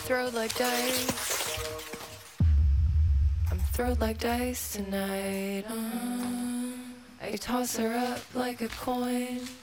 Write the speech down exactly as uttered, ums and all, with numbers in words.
throwed like dice. I'm throwed like dice tonight. Uh, I toss her up like a coin.